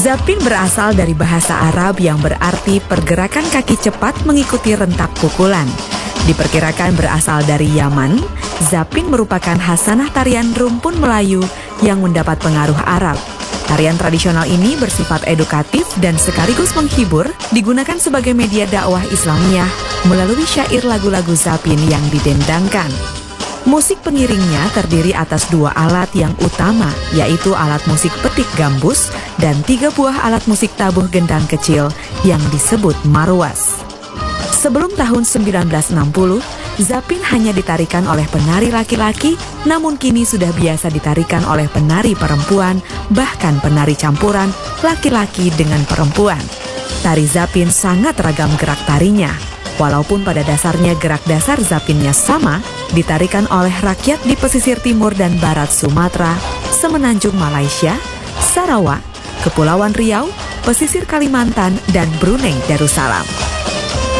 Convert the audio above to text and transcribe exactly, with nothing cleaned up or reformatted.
Zapin berasal dari bahasa Arab yang berarti pergerakan kaki cepat mengikuti rentak pukulan. Diperkirakan berasal dari Yaman, Zapin merupakan hasanah tarian rumpun Melayu yang mendapat pengaruh Arab. Tarian tradisional ini bersifat edukatif dan sekaligus menghibur, digunakan sebagai media dakwah Islamiyah melalui syair lagu-lagu Zapin yang didendangkan. Musik pengiringnya terdiri atas dua alat yang utama, yaitu alat musik petik gambus dan tiga buah alat musik tabuh gendang kecil yang disebut marwas. Sebelum tahun sembilan belas enam puluh, Zapin hanya ditarikan oleh penari laki-laki, namun kini sudah biasa ditarikan oleh penari perempuan, bahkan penari campuran laki-laki dengan perempuan. Tari Zapin sangat ragam gerak tarinya. Walaupun pada dasarnya gerak dasar Zapinnya sama, ditarikan oleh rakyat di pesisir timur dan barat Sumatera, semenanjung Malaysia, Sarawak, Kepulauan Riau, pesisir Kalimantan, dan Brunei Darussalam.